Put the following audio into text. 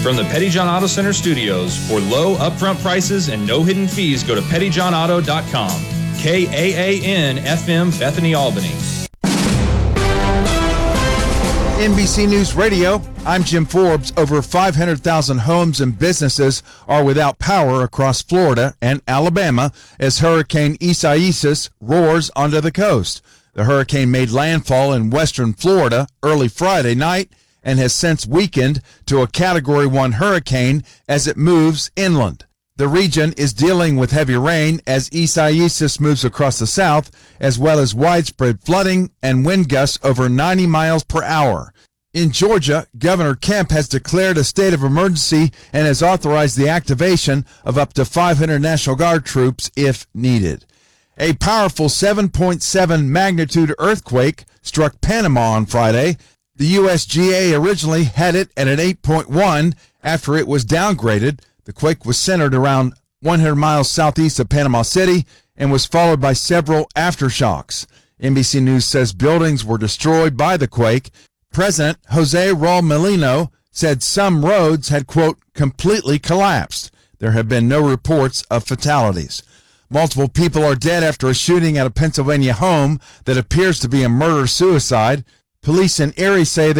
From the Pettyjohn Auto Center studios, for low upfront prices and no hidden fees, go to pettyjohnauto.com. KAAN FM, Bethany, Albany. NBC News Radio, I'm Jim Forbes. Over 500,000 homes and businesses are without power across Florida and Alabama as Hurricane Isaias roars onto the coast. The hurricane made landfall in western Florida early Friday night and has since weakened to a Category 1 hurricane as it moves inland. The region is dealing with heavy rain as Isaias moves across the south, as well as widespread flooding and wind gusts over 90 miles per hour. In Georgia, Governor Kemp has declared a state of emergency and has authorized the activation of up to 500 National Guard troops if needed. A powerful 7.7 magnitude earthquake struck Panama on Friday. The USGA originally had it at an 8.1 after it was downgraded. The quake was centered around 100 miles southeast of Panama City and was followed by several aftershocks. NBC News says buildings were destroyed by the quake. President Jose Raul Molino said some roads had, quote, completely collapsed. There have been no reports of fatalities. Multiple people are dead after a shooting at a Pennsylvania home that appears to be a murder-suicide. Police in Erie say